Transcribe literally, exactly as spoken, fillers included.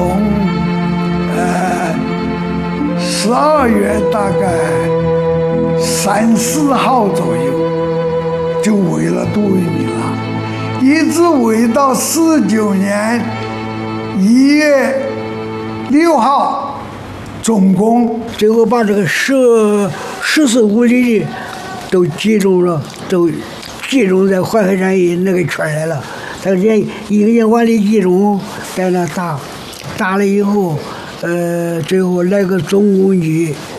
从呃十二月大概三四号左右就围了杜聿明了，一直围到四九年一月六号总攻， 最后把这个十十四五里的都集中了，都集中在淮海山一那个圈来了。他人一个人往里集中，在那打，打了以后，呃，最后来个总攻击。